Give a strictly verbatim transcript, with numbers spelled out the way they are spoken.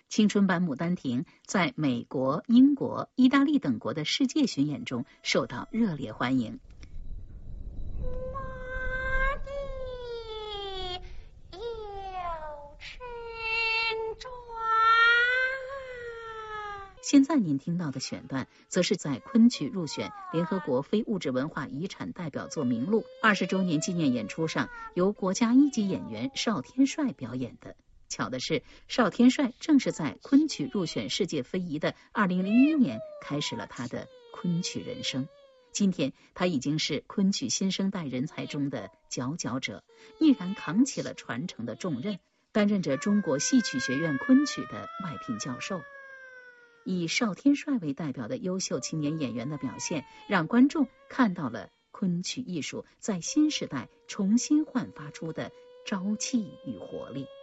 青春版《牡丹亭》在美国、英国、意大利等国的世界巡演中受到热烈欢迎。现在您听到的选段，则是在昆曲入选联合国非物质文化遗产代表作名录二十周年纪念演出上，由国家一级演员邵天帅表演的。巧的是，邵天帅正是在昆曲入选世界非遗的二零零一年开始了他的昆曲人生。今天他已经是昆曲新生代人才中的佼佼者，毅然扛起了传承的重任，担任着中国戏曲学院昆曲的外聘教授。以邵天帅为代表的优秀青年演员的表现，让观众看到了昆曲艺术在新时代重新焕发出的朝气与活力。